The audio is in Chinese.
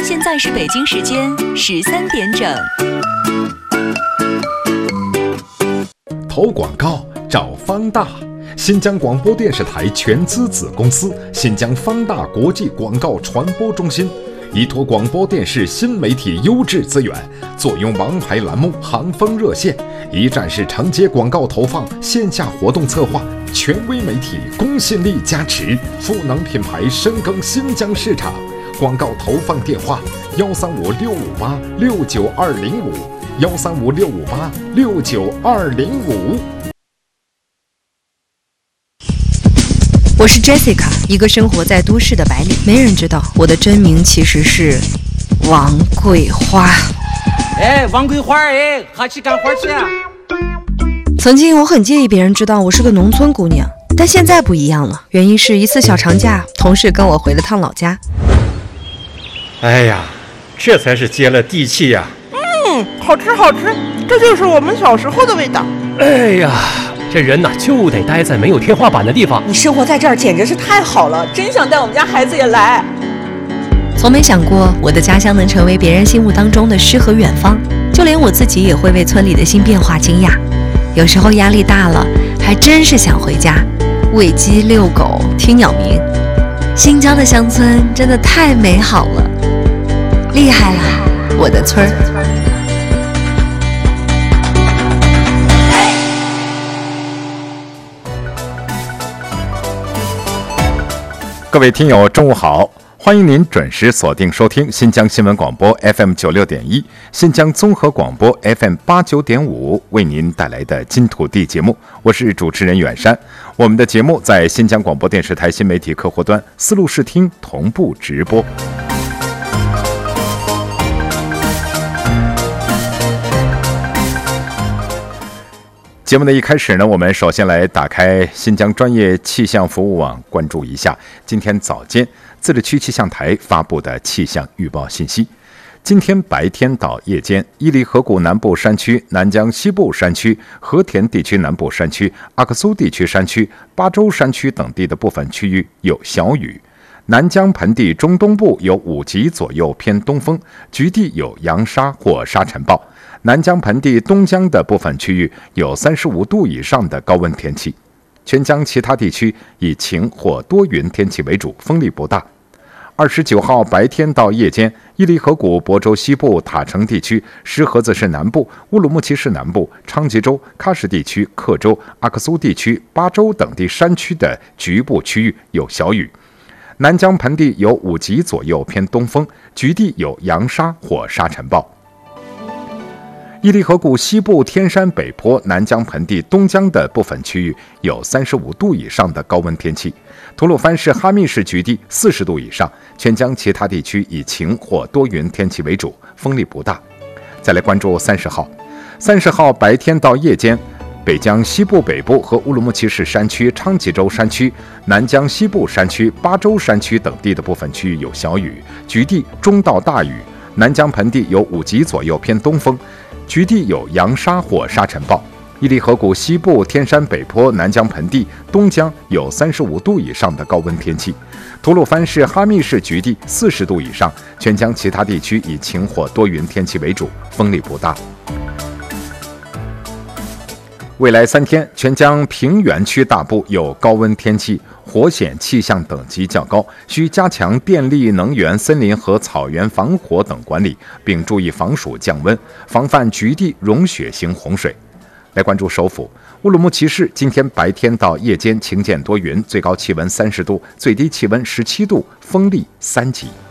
现在是北京时间13点整。 投广告找方大，新疆广播电视台全资子公司新疆方大国际广告传播中心，依托广播电视新媒体优质资源，坐拥王牌栏目行风热线，一站式承接广告投放、线下活动策划，权威媒体公信力加持，赋能品牌深耕新疆市场。广告投放电话：135-658-69205，135-658-69205。 我是 Jessica， 一个生活在都市的白领，没人知道我的真名其实是王桂花。 哎，王桂花，哎，哈去干活去啊！ 曾经我很介意别人知道我是个农村姑娘，但现在不一样了。原因是一次小长假，同事跟我回了趟老家。 哎呀，这才是接了地气呀！ 好吃好吃，这就是我们小时候的味道。 哎呀，这人呐就得待在没有天花板的地方。 你生活在这儿简直是太好了，真想带我们家孩子也来。 从没想过我的家乡能成为别人心目当中的诗和远方，就连我自己也会为村里的新变化惊讶。有时候压力大了，还真是想回家，喂鸡遛狗听鸟鸣。新疆的乡村真的太美好了，厉害了我的村儿。 各位听友中午好，欢迎您准时锁定收听新疆新闻广播 FM96.1、新疆综合广播 FM89.5 为您带来的金土地节目，我是主持人远山。我们的节目在新疆广播电视台新媒体客户端丝路视听同步直播。节目的一开始呢，我们首先来打开新疆专业气象服务网，关注一下今天早间自治区气象台发布的气象预报信息。今天白天到夜间，伊犁河谷南部山区、南疆西部山区、和田地区南部山区、阿克苏地区山区、巴州山区等地的部分区域有小雨。南疆盆地中东部有5级左右偏东风，局地有扬沙或沙尘暴。南疆盆地东疆的部分区域有35度以上的高温天气，全疆其他地区以晴或多云天气为主，风力不大。29号白天到夜间，伊犁河谷、亳州西部、塔城地区、石河子市南部、乌鲁木齐市南部、昌吉州、喀什地区、克州、阿克苏地区、巴州等地山区的局部区域有小雨。南疆盆地有5级左右偏东风，局地有扬沙或沙尘暴。伊犁河谷西部天山北坡、南疆盆地东疆的部分区域有35度以上的高温天气，吐鲁番市哈密市局地40度以上，全疆其他地区以晴或多云天气为主，风力不大。再来关注30号，30号白天到夜间，北疆西部北部和乌鲁木齐市山区、昌吉州山区、南疆西部山区、巴州山区等地的部分区域有小雨，局地中到大雨。南疆盆地有5级左右偏东风，局地有扬沙或沙尘暴。伊犁河谷西部天山北坡、南疆盆地东疆有35度以上的高温天气，吐鲁番市哈密市局地40度以上，全疆其他地区以晴或多云天气为主，风力不大。未来3天，全疆平原区大部有高温天气，火险气象等级较高，需加强电力、能源、森林和草原防火等管理，并注意防暑降温，防范局地融雪型洪水。来关注首府乌鲁木齐市，今天白天到夜间晴间多云，最高气温30度，最低气温17度，风力3级。